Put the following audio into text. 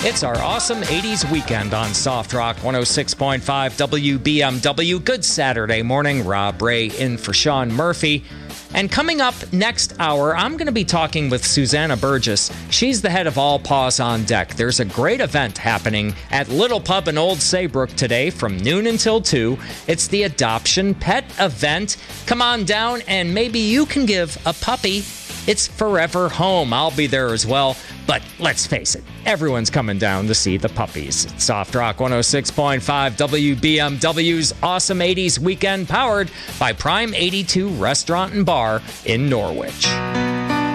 It's our awesome 80s weekend on Soft Rock 106.5 WBMW. Good Saturday morning. Rob Ray in for Sean Murphy. And coming up next hour, I'm going to be talking with Susanna Burgess. She's the head of All Paws on Deck. There's a great event happening at Little Pub in Old Saybrook today from noon until 2. It's the Adoption Pet Event. Come on down and maybe you can give a puppy its forever home. I'll be there as well. But let's face it, everyone's coming down to see the puppies. It's Soft Rock 106.5 WBMW's awesome 80s weekend, powered by Prime 82 Restaurant and Bar in Norwich.